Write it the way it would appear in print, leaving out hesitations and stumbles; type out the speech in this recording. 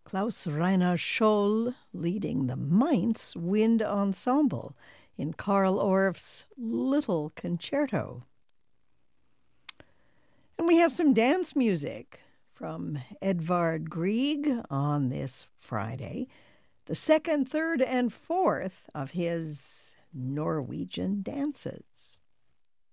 Klaus Rainer Scholl leading the Mainz Wind Ensemble in Karl Orff's Little Concerto. And we have some dance music from Edvard Grieg on this Friday, the second, third, and fourth of his Norwegian dances.